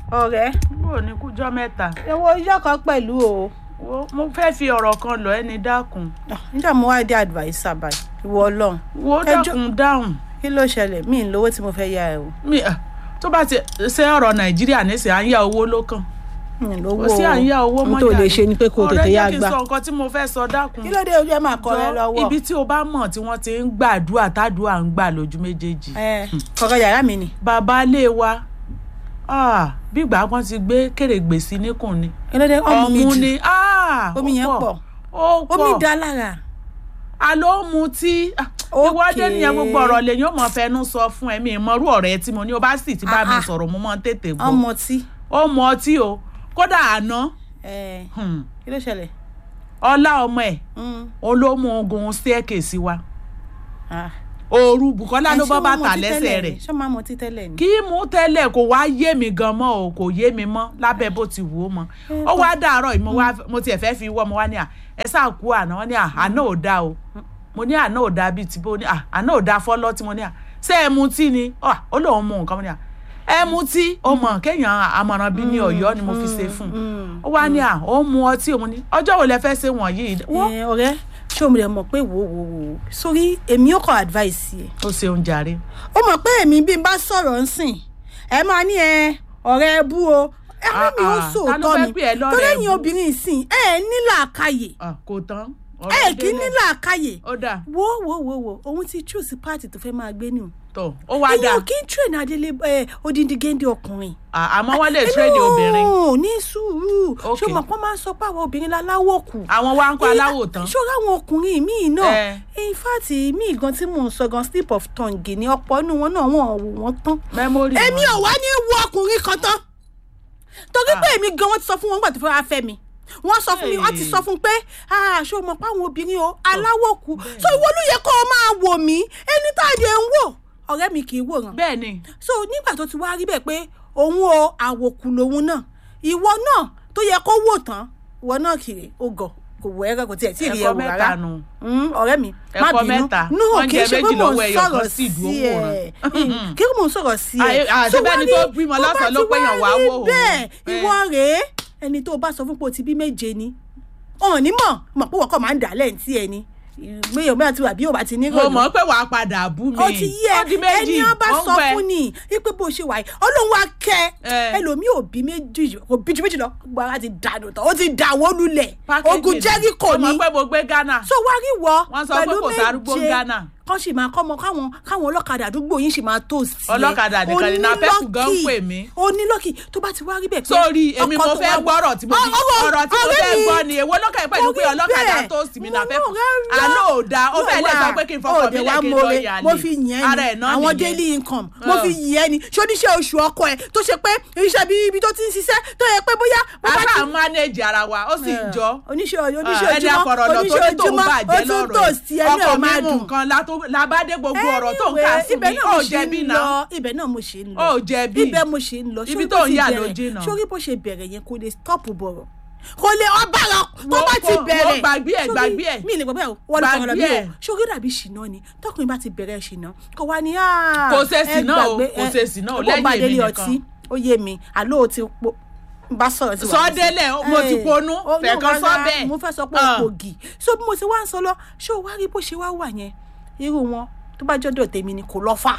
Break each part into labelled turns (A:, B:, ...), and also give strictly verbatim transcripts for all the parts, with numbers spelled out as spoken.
A: ọ̀rẹ́
B: bó ní kújọ́ mẹ́ta.
A: ewo ijọ́ kan pẹ̀lú o.
B: mo fẹ́ fi ọ̀rọ̀ kan lọ ẹni dákun.
A: nígbà mo wá dé adviser báyìí ìwọ ọlọ́run.
B: wo dákun dáhùn.
A: kí ló ṣẹlẹ̀ mi ń lówó tí mo fẹ́ yá ẹ o.
B: mi tó bá ti ṣe ọ̀rọ̀ nàìjíríà nísìnyí à ń yá owó lókàn.
A: lówó
B: kò sí à ń yá owó mọ́jà.
A: n tó lè ṣe ni pé kó o tètè yá gbà.
B: ọ̀rẹ́ jẹ́ kí n sọ nǹkan tí mo fẹ́ sọ dákun.
A: kí ló dé ojú ẹ máa kọ ẹ lọ́wọ́.
B: ibi tí o bá mọ̀ tí wọ́n ti ń gbàdúrà tádùá ń gbà lójú méjèèjì.
A: ẹ kọ̀ọ̀kan yàrá mi ni.
B: bàbá ilé wa bí ìgbà kan ti gbé kèrègbè sí níkùn ni.
A: kí ló dé ọmọ mi jù
B: ni
A: omi yẹn pọ̀
B: ó pọ̀
A: omi dá lára.
B: àló mu tí ìwọ́dé nìyẹn gbogbo ọ̀rọ̀ lèyìn ó mọ̀ fẹnu sọ fún ẹ̀mí ìmọ̀rú ọ̀rẹ́ tí mo ní o bá sì ti bá mi sọ̀rọ̀ mo máa ń tètè gbọ́.
A: ọmọ tí.
B: ó mọ ọtí o kódà àná.
A: kí ló ṣẹlẹ̀.
B: ọlá ọmọ ẹ̀ òun ló mú ogun staircase wa ooru Bùkọ́lá ló bọ́ bàtà lẹ́sẹ̀ rẹ̀.
A: ṣé máa mọ tí tẹ́lẹ̀ ni.
B: kí mú tẹ́lẹ̀ kò wá yé mi gan mọ́ o kò yé mi mọ́ lábẹ́ bó ti wù ú mọ́ ó wá dàárọ̀ yìí mo tiẹ̀ fẹ́ fi wọ́ mo wá ní à ẹ sáà kú àná wọ́n ní à àná ò dáa o mo ní àná ò dáa bíi ti bó ní à àná ò dáa fọ́lọ́ tí mo ní à ṣé ẹ mutí ni ó lóun mu nǹkan mo ní à ẹ mutí ó mọ̀ kéèyàn àmọ̀ràn bí ní Ọ̀yọ́ ni mo fi ṣe fún un ó wá ní à ó mu ọtí òun ní ọjọ́ wo lẹ fẹ́ ṣe wọ̀nyí.
A: ọ̀rẹ́ ṣé o mọ̀ mọ̀ pé wò wò wò sórí èmi ó kọ́ advice yẹ.
B: ó ṣeun jàre.
A: ó mọ̀ pé èmi bí n bá sọ̀rọ̀ ń sìn ẹ máa ní ẹ ọ̀rẹ́ ẹ bú o ẹ mú mi ó sòótọ́ mi tó lẹ́yìn obìnrin sìn ẹ ní làákàyè.
B: kò tán
A: ẹ kì í ní làákàyè.
B: ó dà.
A: wo wo wo wo òun ti choose party tó fẹ́ máa gbé ni o.
B: tó ó wá dà.
A: èyàn kì í train adélé odindi géńdé ọkùnrin.
B: àmọ́ wọ́n lè train obìnrin.
A: ẹnu ní sùúrù. ṣé o mọ̀ pé wọ́n máa ń sọ pé àwọn obìnrin láláwọ̀ kù.
B: àwọn wa ń kọ́ aláwọ̀ tán.
A: ṣó ráwọn ọkùnrin míì náà. in fact míì gan tí mò ń sọ gan slip of tongue ni ọ̀pọ̀ inú wọn náà wọ́n wò wọ́n tán.
B: memory
A: èmi ò wá ní wo ọkùnrin kan tán. torí pé èmi gan wọ́n ti sọ fún wọn nígbà tó fẹ́ wá fẹ́ mi wọ́n sọ fún mi wọ́n ti sọ fún pé ṣé o mọ̀ pé àwọn obìnrin o aláwọ̀ kù so ìwọ ló yẹ kó o máa wò mí ẹni tá a dé ń wò ọ̀rẹ́ mi kì í wòran.
B: bẹ́ẹ̀ ni.
A: so nígbà tó ti wá rí bẹ́ẹ̀ pé òun o àwòkù lòun náà ìwọ náà tó yẹ kó wò tán ìwọ náà kiri ó gọ̀ kò wọ ẹ̀rọ kò tiẹ̀ tí ì rí ẹ̀wò rárá ọ̀rẹ́ mi má bínú nù kì í ṣe pé mò ń sọ̀rọ̀ sí ẹ̀ kí mò ń sọ̀rọ̀ sí ẹ̀
B: so wọ́n ní tó bá ti wá rí
A: bẹ́ẹ̀ ìwọ rèé ẹni tó bá sọ fún pé o ti bí méje ni ọ̀n ní mọ̀ mọ̀ pé wọ́n kọ́ máa ń dà lẹ́yìn tí ẹni méyàn mẹ́ta ti wà bí ó bá ti ní ròyìn.
B: mo mọ̀ pé wàá padà bú mi.
A: ó ti yẹ ẹni á bá sọ fún ni wípé bó ṣe wà yìí ọlọ́run wa kẹ́ ẹlòmíì ò bí méjì kò bí ju méjì lọ gbára ti dànù tán ó ti dàwó lulẹ̀ ogun Jẹ́ríkò ni.
B: ọmọ pé mo gbé Ghana.
A: so wá rí wọ
B: pẹ̀lú méje
A: kọ́ sì máa kọ́mọ káwọn káwọn ọlọ́kadà àdúgbò yín sì máa tó sí ẹ.
B: ọlọ́kadà nìkan ni náà pẹ́kù gan pè mí.
A: onílọ́kì tó bá ti wá rí bẹ́ẹ̀ pé.
B: sórí èmi mo fẹ́ gbọ́ ọ̀rọ̀ tí mo fi ọ̀rọ̀ tí mo fẹ́ gbọ́ ni èwo lọ́kà pẹ̀lú pé ọlọ́kadà tó sì mí náà pẹ́kù. àná ò da ó fẹ́ lè sọ pé kí n fọkàn mi lẹ́kìn lọ yà lè.
A: mo fi yẹn ni àwọn daily income mo fi yẹn ni ṣoníṣẹ́ oṣù ọkọ ẹ̀ tó ṣe pé iṣẹ́ bí ibi tó ti ń ṣiṣẹ́ tó yẹ pé bóyá.
B: a bá manage ara wa ó sì ń jọ.
A: oníṣẹ́ ojúmọ́ oníṣẹ́ ojúmọ́ ó tún tò sí ẹni ọ̀ máa dùn. gbogbo
B: ọ̀rọ̀ tó ń kà sí mi ó jẹ̀bi náà
A: ibẹ̀ náà mo ṣe ń lọ
B: ó jẹ̀bi
A: ibẹ̀ mo ṣe ń lọ
B: ibi tó ń yà ló jìnnà
A: sórí bó ṣe bẹ̀rẹ̀ yẹn kò lè stop bọ̀rọ̀ kò lè ọbàrà tó bá ti bẹ̀rẹ̀
B: mo gbàgbé ẹ̀ gbàgbé ẹ̀
A: mi lè gbàgbé ẹ̀ wọ́n lè fọwọ́ lọ bí o sórí dàbí ṣìnà ni tọkùnrin bá ti bẹ̀rẹ̀ ṣìnà kò wá ní
B: kò ṣe ṣìnà o kò ṣe ṣìnà o lẹ́yìn èmi nìkan
A: ó yé mi àlọ́ ò ti po bá sọ̀rọ̀ sí wa.
B: sọ délẹ̀ mo ti ponú fẹ̀kan sọ bẹ́ẹ̀.
A: mo fẹ́ sọ pé ògì so bí mo ti wá ń sọ lọ ṣé o wá rí bó ṣe wá wà yẹn irú wọn tó bá jọ́dọ̀ tèmi ni kò lọ́ fà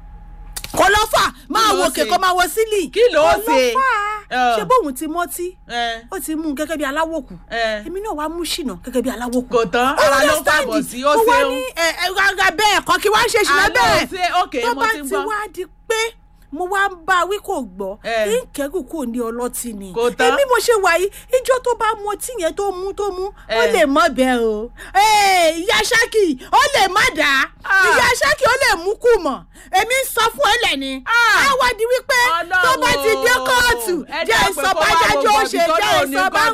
A: kò lọ́ fà máa wo òkè kó máa wo sílì
B: kí ló ṣe
A: kò lọ́ fà ṣé bóun ti mọ́tí ó ti mú un gẹ́gẹ́ bí aláwòkù èmi náà wá mú ṣìnà gẹ́gẹ́ bí aláwòkù.
B: kò tán ara ló fàbọ̀ sí ó ṣeun.
A: ó wá ní rárá bẹ́ẹ̀ kọ́ kí wá ń ṣe ṣìnà bẹ́ẹ̀ tó bá ti wá di pé mo wá ń bá wí kò gbọ́ ní kẹ́gù kò ní ọlọ́tí ni èmi mo ṣe wà yìí ìjọ tó bá mu ọtí yẹn tó mú tó mú ó lè mọ bẹ́ẹ̀ o ìyá Ṣákì ó lè má dá ìyá Ṣákì ó lè mú kù mọ̀ èmi ń sọ fún ẹ lẹ́ni àwa di wípé tó bá ti dé kóòtù jẹ́ ìsọ bá dájọ́ ó ṣe jẹ́ ìsọ bá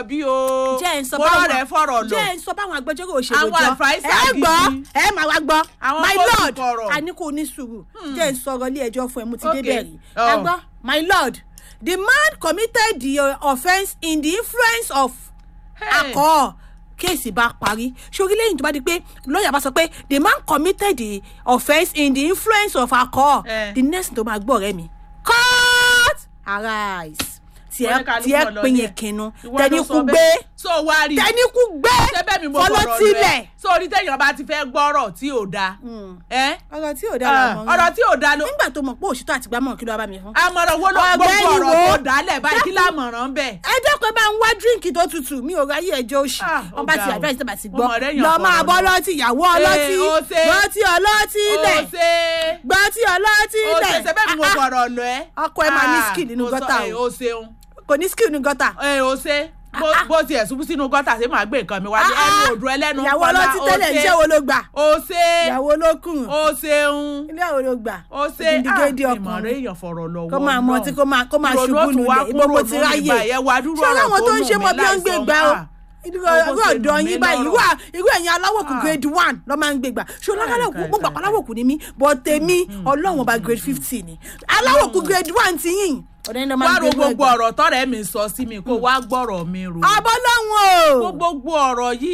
A: jẹ́ ìsọ bá jẹ́ ìsọ bá àwọn agbẹjọ́rò òṣèlú jọ ẹ gbọ́ ẹ máa wá gbọ́ my lord àní kò ní sùúrù jẹ́ ìsọ ọ̀rọ̀ ilé ẹjọ́ fún ẹ mo ti débẹ̀rì ẹgbọ́ my lord the man committed the offence in the influence of alcohol kéèsì bá parí ṣorí lẹ́yìn tó bá di pé lọ́ọ̀yà bá sọ pé the man committed the offence in the influence of alcohol the next tó máa gbọ́ ọ̀rẹ́ mi court arise tiẹ̀ pinye kinu tẹni kú gbé tẹni kú gbé fọlọ́tìlẹ̀.
B: sórí téèyàn bá ti fẹ́ gbọ́rọ̀ tí ò da.
A: ọ̀rọ̀ tí ò da la mọ̀.
B: ọ̀rọ̀ tí ò da ló.
A: nígbà tó mọ̀ pé òṣìṣẹ́ àtìgbà mọ̀ kí ló bá mi fún.
B: àmọ̀ràn wo ló gbogbo ọ̀rọ̀ tó dálẹ̀ báyìí kí lámọ̀ràn bẹ́ẹ̀.
A: ẹ jẹ́ pé máa ń wá díríǹkì tó tutù mi ò ráyè ẹjọ́ òṣì wọn bá ti advice tó bá ti gbọ́ lọ máa bọ́ lọ́tì ìyàwó ọlọ́tì gbọ́tì ọlọ́tì lẹ̀ gbọ́tì ọlọ́tì lẹ̀.
B: ó ṣe bẹ́ẹ̀ ni mo fọ̀rọ̀ lọ ẹ́.
A: ọkọ ẹ máa ní skill nínú gọ́tà
B: o.
A: kò ní skill nínú gọ́tà.
B: ẹ o ṣe bó tiẹ̀ ṣubú sínú gọ́tà ṣé màá gbé nǹkan mi wájú ẹnu òdùn ẹlẹ́nu
A: ìyàwó ọlọ́tí tẹ́lẹ̀ iṣẹ́ wo ló gbà.
B: o ṣe
A: ìyàwó ló kùn.
B: o ṣeun.
A: ilé àwọn ló gbà.
B: o ṣe
A: ìmọ̀ràn
B: èèyàn fọ̀rọ̀ lọ́wọ́
A: kó máa mọtí kó máa ṣubú nulẹ̀ ibo mo ti ráyè. ṣé láwọn tó ń ṣe mọ bí wọ́n ń gbé gbà o irú ọ̀dọ́ yín báyìí irú ẹ̀yin aláwòkù grade one lọ́ máa ń gbé gbà ṣé aláwòkù mo gbà aláwòkù ni mí bọ́ tèmi ọlọ́run ọba grade fifty ni aláwòkù grade one ti yìn.
B: wá ro gbogbo ọ̀rọ̀ tọ́rẹ̀ mi sọ sí mi kó wá gbọ́rọ̀ mi rò.
A: abọ́lọ́hún o.
B: gbogbo ọ̀rọ̀ yìí